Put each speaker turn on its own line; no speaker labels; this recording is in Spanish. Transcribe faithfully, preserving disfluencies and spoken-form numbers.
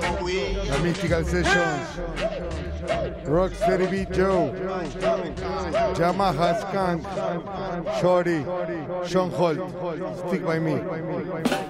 La Mystical Sessions, Rocksteady Beat Joe, Yamaha Skunk, Shorty, Sean Holt, Stick By Me.